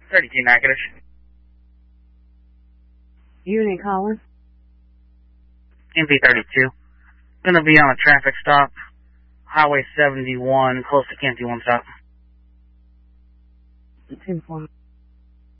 32 negative. Unit calling. MP32. Gonna be on a traffic stop. Highway 71, close to Canty One Stop. 10-4.